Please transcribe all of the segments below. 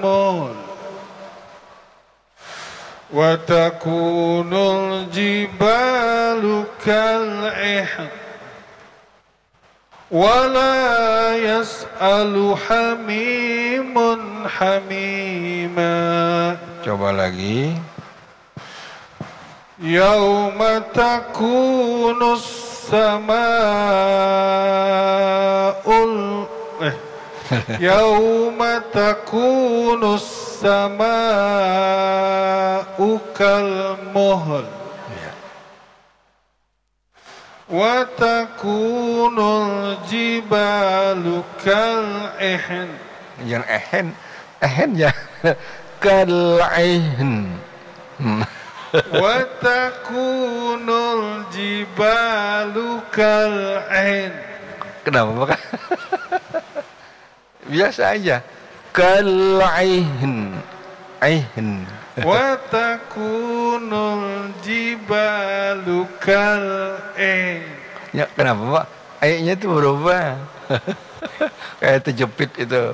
كالمهل وتكون الجبال كالعهن ولا يسأل حميم حميما. Coba lagi. يوم تكون السماء يوم تكون السماء كالمهل وتكون الجبال كالعهن. Jangan ehen ya. Kal'ihn. وتكون الجبال كالعهن. Kenapa? Biasa aja. Kal'ihn. Aihin. وتكون الجبال كالعهن. Ya, kenapa Pak? Ayatnya itu berubah. Kayak terjepit itu.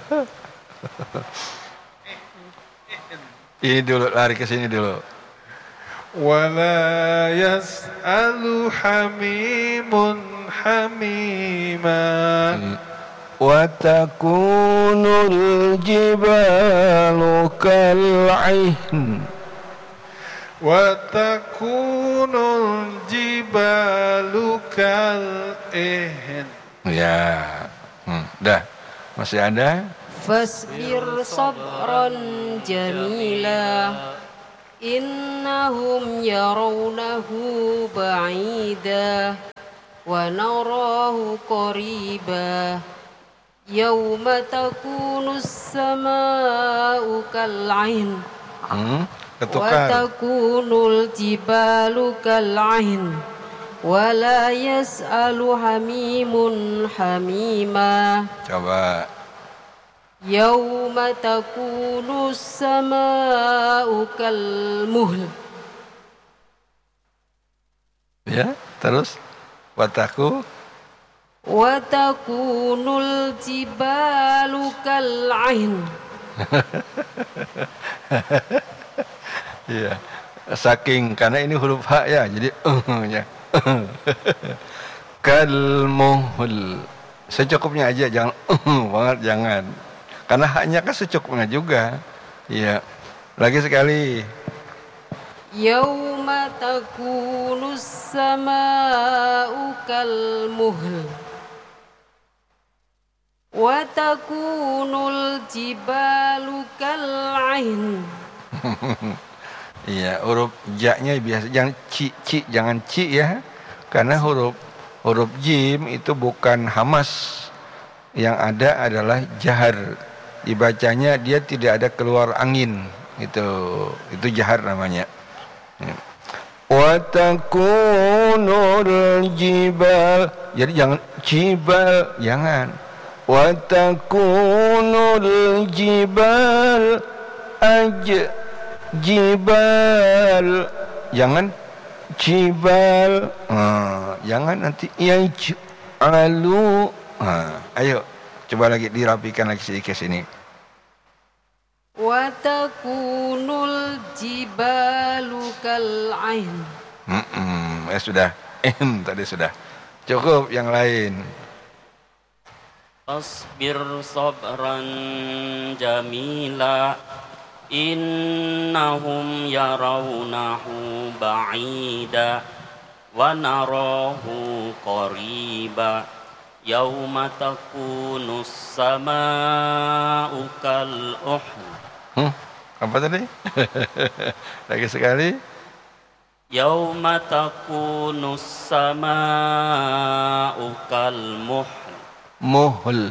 Ini dulu, lari ke sini dulu. ولا يسأل حميم حميما. وتكون الجبال كالعهن وتكون الجبال كالعهن. Ya, dah. Masih ada? فاصبر صبرا جميلا إنهم يرونه بعيدا ونراه قريبا يوم تكون السماء كالعهن وتكون الجبال كالعهن ولا يسأل حميم حميما. Coba. يوم تكون السماء كالمهل. Ya, terus وتكون الجبال كالعهن. Iya. Saking karena ini huruf ha ya, jadi ya. Kalmuhl. Secukupnya aja, jangan banget jangan. Karena haknya kan secukupnya juga. Iya. Lagi sekali. يوم تكون السماء كالمهل وتكون الجبال كالعهن. Iya, huruf ja-nya biasa jangan jangan ci ya. Karena huruf jim itu bukan hamas. Yang ada adalah jahar. Dibacanya dia tidak ada keluar angin. Itu jahar namanya. Wa takunul jibal. Jadi jangan jibal, jangan. Wa takunul jibal jibal. Jangan jibal. Jangan nanti alu. Ayo coba lagi dirapikan lagi sedikit sini. Wa takunul jibalu kal'ain. Ya sudah. Tadi sudah. Cukup yang lain. Fasbir sabran jamila innahum yarawnahu ba'ida wa narahu qariba yauma takunus samaa'u kal'uhl. Apa tadi? Lagi sekali. Yauma takunus samaa'u kalmuhl. Muhl.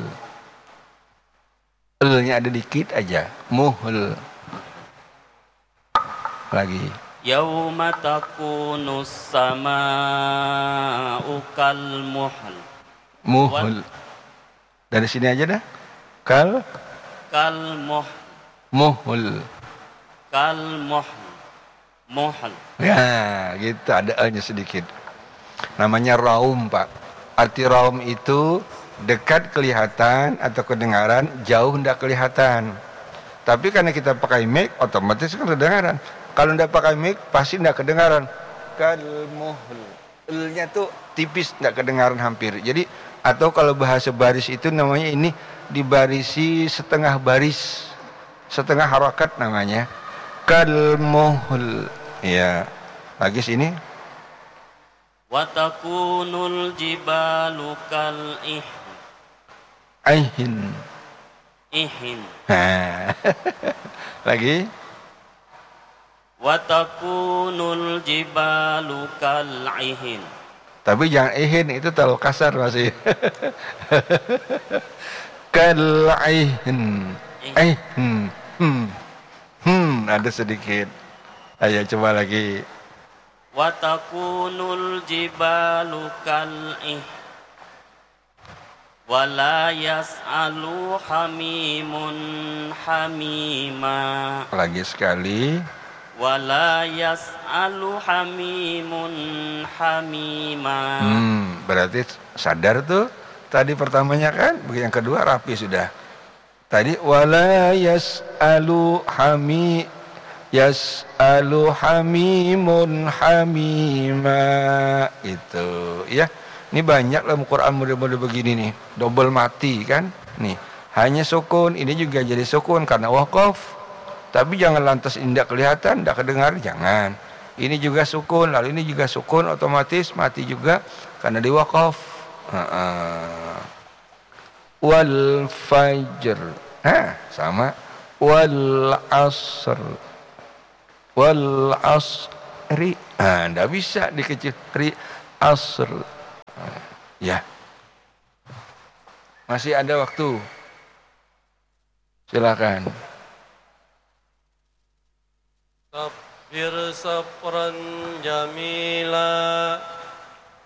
L-nya ada dikit aja. Muhl. Lagi. Yauma takunus samaa'u kalmuhl. Muhl. Dari sini aja dah. Kalmuhl. Muhl. Kalmuhl. Muhl. Ya, gitu ada L-nya sedikit. Namanya raum, Pak. Arti raum itu dekat kelihatan atau kedengaran, jauh tidak kelihatan. Tapi karena kita pakai mic, otomatis kan kedengaran. Kalau tidak pakai mic, pasti tidak kedengaran. Kalmuhl. L-nya tuh tipis, tidak kedengaran hampir. Jadi, atau kalau bahasa baris itu namanya ini dibarisi setengah baris, setengah harakat namanya. Kalmuhl. Ya, lagi sini. Watakunul jibalu kal Aihin. ihin. Lagi. Watakunul jibalu kal ihin. Tapi jangan ihin, itu terlalu kasar masih. Kalaihin. Aihin. Ada sedikit. Ayo coba lagi. Watakunul jibalu kal wala yas'alu hamimun hamima. Lagi sekali. Wala yas'alu hamimun hamima. Berarti sadar tuh. Tadi pertamanya kan, yang kedua rapi sudah. Tadi wala yas'alu hamimun hamima. Itu ya. Ini banyak lah Quran model-model begini nih. Double mati kan. Nih, hanya sukun. Ini juga jadi sukun karena waqaf. Tapi jangan lantas tidak kelihatan, tidak kedengar. Jangan. Ini juga sukun. Lalu ini juga sukun. Otomatis mati juga karena di waqaf. Wal fajr. Sama. Wal asr. Wal asri. Tidak bisa dikecil. Asr. Ya, masih ada waktu. Silakan. Sabbir sabran jamila